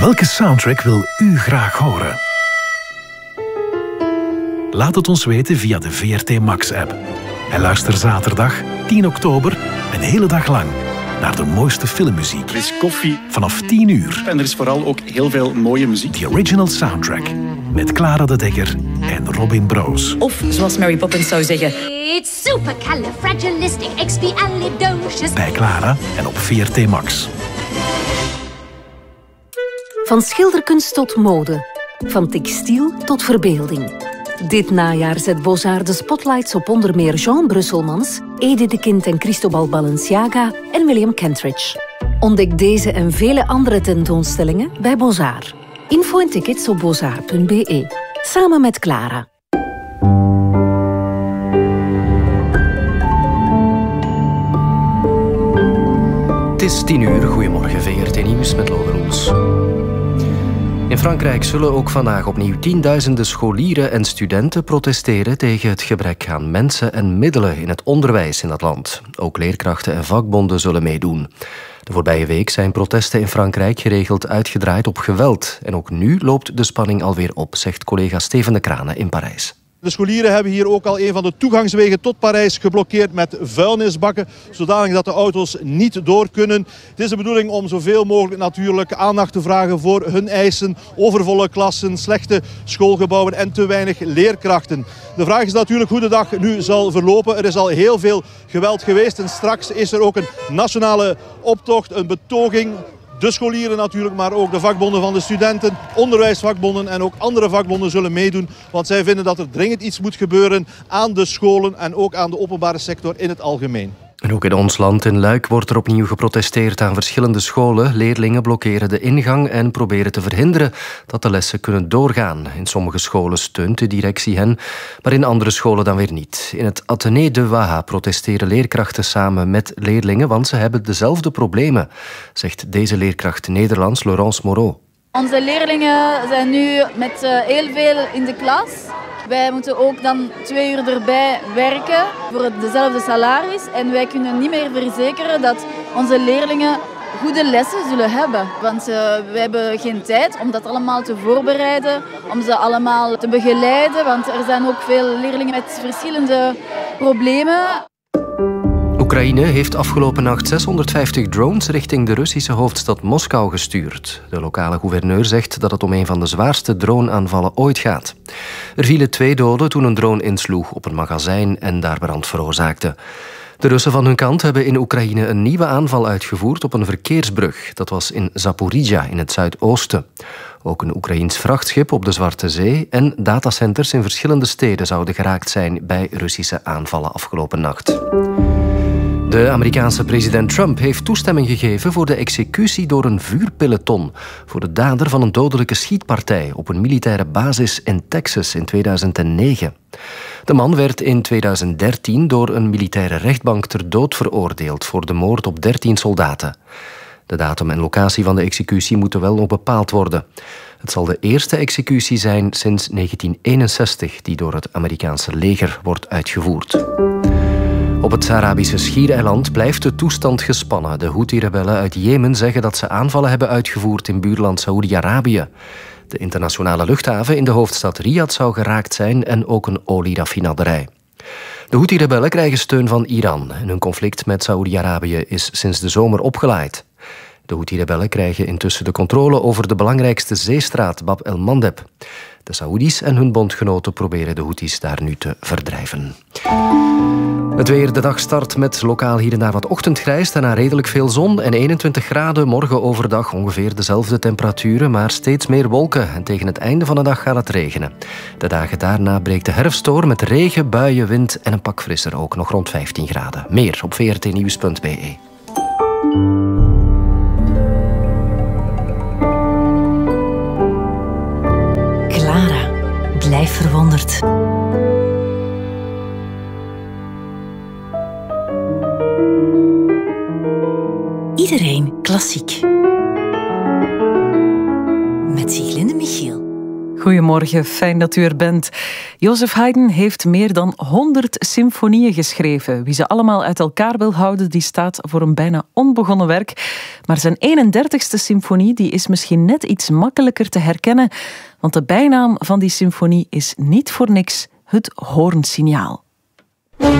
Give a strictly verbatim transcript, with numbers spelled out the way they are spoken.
Welke soundtrack wil u graag horen? Laat het ons weten via de V R T Max-app. En luister zaterdag, tien oktober, een hele dag lang naar de mooiste filmmuziek. Er is koffie. Vanaf tien uur. En er is vooral ook heel veel mooie muziek. The Original Soundtrack. Met Clara de Dekker en Robin Broos. Of, zoals Mary Poppins zou zeggen... It's supercalifragilisticexpialidocious. Bij Clara en op V R T Max. Van schilderkunst tot mode. Van textiel tot verbeelding. Dit najaar zet Beaux-Arts de spotlights op onder meer Jean Brusselmans, Edith de Kind en Cristobal Balenciaga en William Kentridge. Ontdek deze en vele andere tentoonstellingen bij Beaux-Arts. Info en tickets op beaux-arts punt b e. Samen met Clara. Het is tien uur. Goedemorgen, V R T Nieuws met Lode Roels. In Frankrijk zullen ook vandaag opnieuw tienduizenden scholieren en studenten protesteren tegen het gebrek aan mensen en middelen in het onderwijs in dat land. Ook leerkrachten en vakbonden zullen meedoen. De voorbije week zijn protesten in Frankrijk geregeld uitgedraaid op geweld. En ook nu loopt de spanning alweer op, zegt collega Steven de Kranen in Parijs. De scholieren hebben hier ook al een van de toegangswegen tot Parijs geblokkeerd met vuilnisbakken, zodanig dat de auto's niet door kunnen. Het is de bedoeling om zoveel mogelijk natuurlijk aandacht te vragen voor hun eisen, overvolle klassen, slechte schoolgebouwen en te weinig leerkrachten. De vraag is natuurlijk hoe de dag nu zal verlopen. Er is al heel veel geweld geweest en straks is er ook een nationale optocht, een betoging. De scholieren natuurlijk, maar ook de vakbonden van de studenten, onderwijsvakbonden en ook andere vakbonden zullen meedoen. Want zij vinden dat er dringend iets moet gebeuren aan de scholen en ook aan de openbare sector in het algemeen. En ook in ons land, in Luik, wordt er opnieuw geprotesteerd aan verschillende scholen. Leerlingen blokkeren de ingang en proberen te verhinderen dat de lessen kunnen doorgaan. In sommige scholen steunt de directie hen, maar in andere scholen dan weer niet. In het Athénée de Waha protesteren leerkrachten samen met leerlingen, want ze hebben dezelfde problemen, zegt deze leerkracht Nederlands, Laurence Moreau. Onze leerlingen zijn nu met heel veel in de klas. Wij moeten ook dan twee uur erbij werken voor dezelfde salaris. En wij kunnen niet meer verzekeren dat onze leerlingen goede lessen zullen hebben. Want uh, wij hebben geen tijd om dat allemaal te voorbereiden, om ze allemaal te begeleiden. Want er zijn ook veel leerlingen met verschillende problemen. Oekraïne heeft afgelopen nacht zeshonderdvijftig drones richting de Russische hoofdstad Moskou gestuurd. De lokale gouverneur zegt dat het om een van de zwaarste droneaanvallen ooit gaat. Er vielen twee doden toen een drone insloeg op een magazijn en daar brand veroorzaakte. De Russen van hun kant hebben in Oekraïne een nieuwe aanval uitgevoerd op een verkeersbrug. Dat was in Zaporizhia in het zuidoosten. Ook een Oekraïens vrachtschip op de Zwarte Zee en datacenters in verschillende steden zouden geraakt zijn bij Russische aanvallen afgelopen nacht. De Amerikaanse president Trump heeft toestemming gegeven voor de executie door een vuurpeloton voor de dader van een dodelijke schietpartij op een militaire basis in Texas in tweeduizend negen. De man werd in tweeduizend dertien door een militaire rechtbank ter dood veroordeeld voor de moord op dertien soldaten. De datum en locatie van de executie moeten wel nog bepaald worden. Het zal de eerste executie zijn sinds negentien eenenzestig die door het Amerikaanse leger wordt uitgevoerd. Op het Arabische Schiereiland blijft de toestand gespannen. De Houthi-rebellen uit Jemen zeggen dat ze aanvallen hebben uitgevoerd in buurland Saoedi-Arabië. De internationale luchthaven in de hoofdstad Riyadh zou geraakt zijn en ook een olieraffinaderij. De Houthi-rebellen krijgen steun van Iran en hun conflict met Saoedi-Arabië is sinds de zomer opgeleid. De Houthi-rebellen krijgen intussen de controle over de belangrijkste zeestraat Bab el-Mandeb. De Saoedi's en hun bondgenoten proberen de Houthis daar nu te verdrijven. Het weer, de dag start met lokaal hier en daar wat ochtendgrijs, daarna redelijk veel zon en eenentwintig graden. Morgen overdag ongeveer dezelfde temperaturen, maar steeds meer wolken. En tegen het einde van de dag gaat het regenen. De dagen daarna breekt de herfst door met regen, buien, wind en een pak frisser, ook nog rond vijftien graden. Meer op v r t nieuws punt b e. Clara, blijf verwonderd. Iedereen klassiek. Met Sieglinde Michiel. Goedemorgen, fijn dat u er bent. Joseph Haydn heeft meer dan honderd symfonieën geschreven. Wie ze allemaal uit elkaar wil houden, die staat voor een bijna onbegonnen werk. Maar zijn eenendertigste symfonie die is misschien net iets makkelijker te herkennen, want de bijnaam van die symfonie is niet voor niks het hoornsignaal.